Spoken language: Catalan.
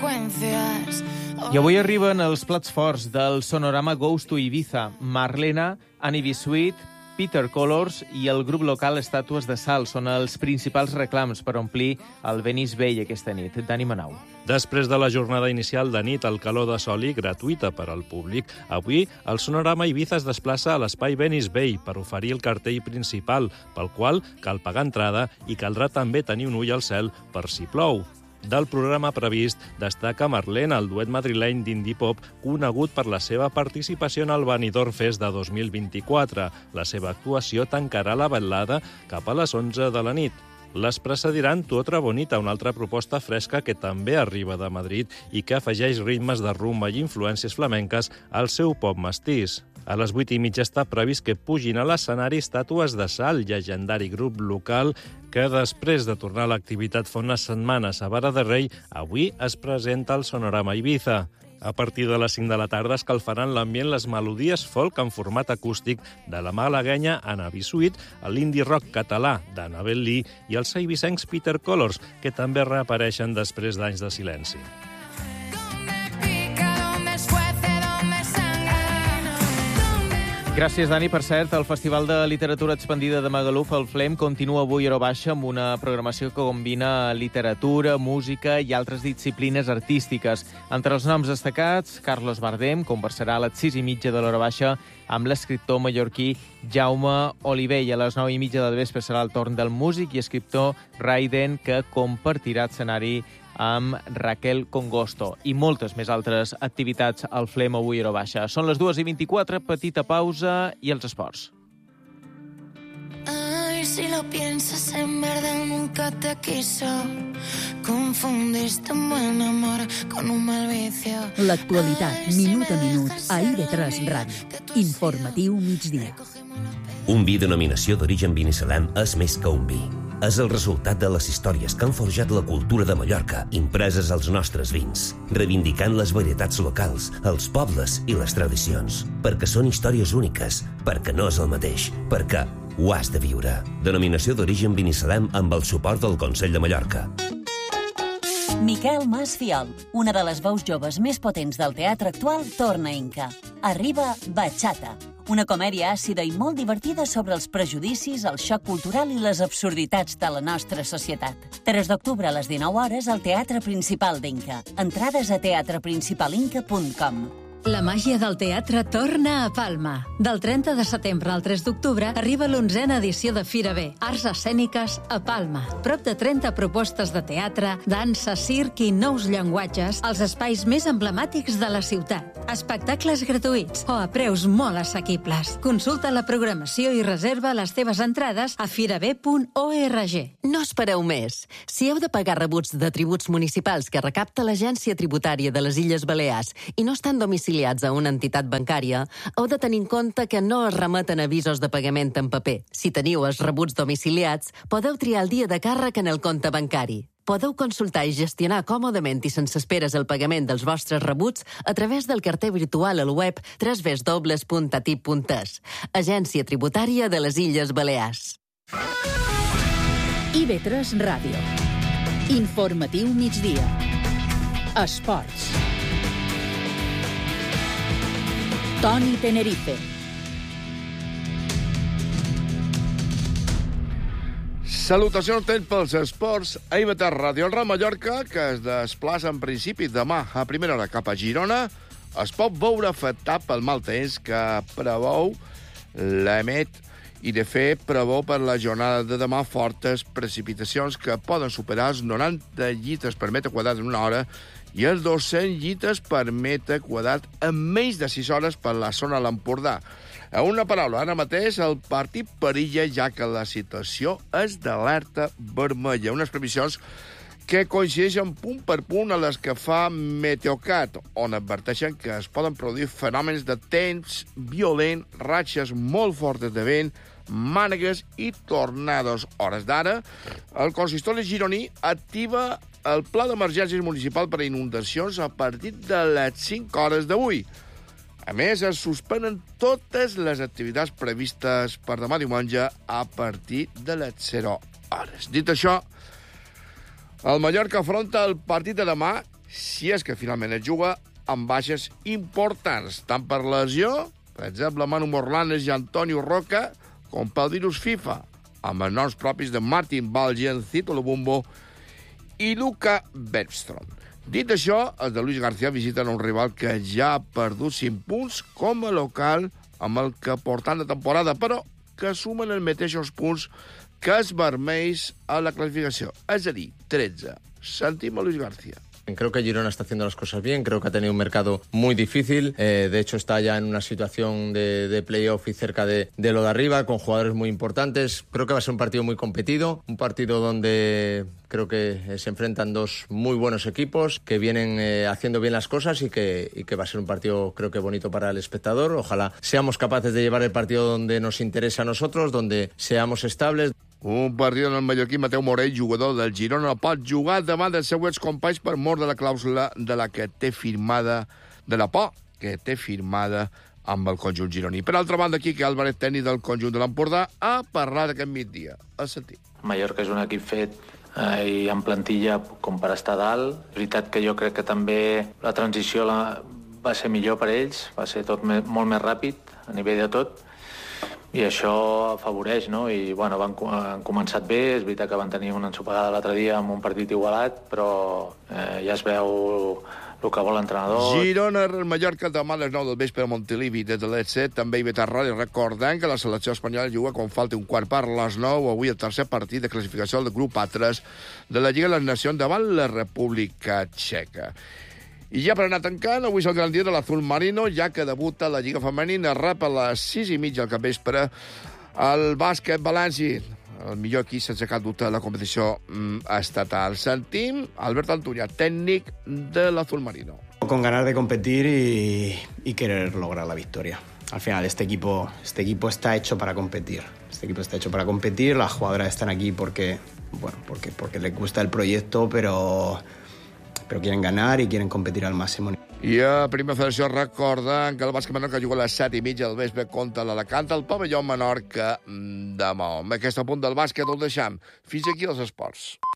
consecuencias. I avui arriben els plats forts del Sonorama Goes to Ibiza. Marlena, Annie B. Sweet, Peter Colors i el grup local Estàtues de Sal són els principals reclams per omplir el Venice Bay aquesta nit. Dani Manau. Després de la jornada inicial de nit al calor de sol i gratuïta per al públic, avui el Sonorama Ibiza es desplaça a l'espai Venice Bay per oferir el cartell principal, pel qual cal pagar entrada i caldrà també tenir un ull al cel per si plou. Del programa previst destaca Marlena, el duet madrileny d'indie pop conegut per la seva participació en el Benidorm Fest de 2024. La seva actuació tancarà la vetllada cap a les 11 de la nit. Les precediran Tu Otra Bonita, una altra proposta fresca que també arriba de Madrid i que afegeix ritmes de rumba i influències flamenques al seu pop mestís. A les 8:30 està previst que pugin a l'escenari Estàtues de Sal, llegendari grup local que després de tornar a l'activitat fa unes setmanes a Vara de Rei, avui es presenta al Sonorama Ibiza. A partir de les 5 de la tarda escalfaran l'ambient les melodies folk en format acústic de la malaguenya Anna B. Sweet, l'indie rock català d'Annabel Lee i els eivissencs Peter Colors, que també reapareixen després d'anys de silenci. Gràcies, Dani. Per cert, el Festival de Literatura Expandida de Magaluf, el FLEM, continua avui a Hora Baixa amb una programació que combina literatura, música i altres disciplines artístiques. Entre els noms destacats, Carlos Bardem conversarà a les 6:30 de l'Hora Baixa amb l'escriptor mallorquí Jaume Oliver, i a les 9:30 del vespre serà el torn del músic i escriptor Raiden, que compartirà escenari amb Raquel Congosto i moltes més altres activitats al FLEM avui a Hora Baixa. Són les 2:24, petita pausa i els esports. Ay, si lo piensas, en verdad nunca te quiso. Confundiste un buen amor con un mal vicio. L'actualitat, minut a minut, a IB3 Ràdio. Informatiu migdia. Un vi denominació d'origen binissalem és més que un vi. És el resultat de les històries que han forjat la cultura de Mallorca, impreses als nostres vins, reivindicant les varietats locals, els pobles i les tradicions. Perquè són històries úniques, perquè no és el mateix, perquè ho has de viure. Denominació d'origen binissalem amb el suport del Consell de Mallorca. Miquel Mas Fiol, una de les veus joves més potents del teatre actual, torna a Inca. Arriba Bachata, una comèdia àcida i molt divertida sobre els prejudicis, el xoc cultural i les absurditats de la nostra societat. 3 d'octubre a les 19 hores al Teatre Principal d'Inca. Entrades a teatreprincipalinca.com. La màgia del teatre torna a Palma. Del 30 de setembre al 3 d'octubre arriba l'11a edició de Fira B, Arts Escèniques a Palma. Prop de 30 propostes de teatre, dansa, circ i nous llenguatges als espais més emblemàtics de la ciutat. Espectacles gratuïts o a preus molt assequibles. Consulta la programació i reserva les teves entrades a firab.org. No espereu més. Si heu de pagar rebuts de tributs municipals que recapta l'Agència Tributària de les Illes Balears i no estan domiciliats a una entitat bancària, heu de tenir en compte que no es remeten avisos de pagament en paper. Si teniu els rebuts domiciliats, podeu triar el dia de càrrec en el compte bancari. Podeu consultar i gestionar còmodament i sense esperes el pagament dels vostres rebuts a través del carter virtual al web www.atip.es. Agència Tributària de les Illes Balears. IB3 Ràdio. Informatiu migdia. Esports. Toni Tenerife. Salutacions pels esports a IB3 Ràdio. El Real Mallorca, que es desplaça en principi demà a primera hora cap a Girona, es pot veure afectat pel mal temps que preveu l'EMET i, de fet, preveu per la jornada de demà fortes precipitacions que poden superar els 90 litres per metre quadrat en una hora i els 200 litres per metre quadrat en menys de 6 hores per la zona de l'Empordà. En una paraula, ara mateix el partit perilla, ja que la situació és d'alerta vermella. Unes previsions que coincideixen punt per punt a les que fa Meteocat, on adverteixen que es poden produir fenòmens de temps violent, ratxes molt fortes de vent, mànegues i tornados. Hores d'ara, el consistori gironí activa el pla d'emergències municipal per a inundacions a partir de les 5 hores d'avui. A més, es suspenen totes les activitats previstes per demà diumenge a partir de les 0 hores. Dit això, el Mallorca afronta el partit de demà si és que finalment es juga amb baixes importants, tant per lesió, per exemple, Manu Morlanes i Antonio Roca, com pel virus FIFA, amb els noms propis de Martin Balgen, Cito Lobumbo i Luca Bergström. Dit això, els de Luis García visiten un rival que ja ha perdut 5 punts com a local amb el que portant de temporada, però que sumen els mateixos punts que els vermells a la clasificació, és a dir, 13. Sentim a Luis García. Creo que Girona está haciendo las cosas bien, creo que ha tenido un mercado muy difícil, de hecho está ya en una situación de playoff y cerca de lo de arriba, con jugadores muy importantes. Creo que va a ser un partido muy competido, un partido donde creo que se enfrentan dos muy buenos equipos que vienen haciendo bien las cosas y que va a ser un partido creo que bonito para el espectador. Ojalá seamos capaces de llevar el partido donde nos interesa a nosotros, donde seamos estables. Un partit on el mallorquí Mateu Morell, jugador del Girona, pot jugar davant dels seus companys per mort de la clàusula de la que té firmada, de la por que té firmada amb el conjunt gironí. Per altra banda, Quique Álvarez, tècnic del conjunt de l'Empordà, ha parlat aquest migdia. A sentir. Mallorca és un equip fet i en plantilla com per estar dalt. És veritat que jo crec que també la transició va ser millor per ells, va ser tot molt més ràpid a nivell de tot, i això afavoreix, no? I, bueno, han començat bé, és veritat que van tenir una ensopegada l'altre dia amb un partit igualat, però ja es veu el que vol l'entrenador. Girona, Mallorca, demà a les 9 del vespre a Montilivi, des de les 7, també hi ve Ràdio, recordant que la selecció espanyola juga quan falta un quart per les 9, avui el tercer partit de classificació del grup A3 de la Lliga de les Nacions davant la República Txeca. I ja per anar tancant, avui és el gran dia de l'Azul Marino, ja que debuta la Lliga Femenina, rep a les 6:30 al capvespre el bàsquet Balanci, el millor equip sense cap dubte de la competició estatal. Sentim Albert Antuña, tècnic de l'Azul Marino. Con ganas de competir y querer lograr la victoria. Al final, este equipo está hecho para competir. Este equipo está hecho para competir, las jugadoras están aquí porque les gusta el proyecto, pero quieren ganar i quieren competir al màxim. I a Primera Federació recorden que el bàsquet Menorca juga a les 7:30 del vespre contra l'Alacant al pavelló Menorca de Maó. Amb aquest punt del bàsquet el deixam. Fins aquí els esports.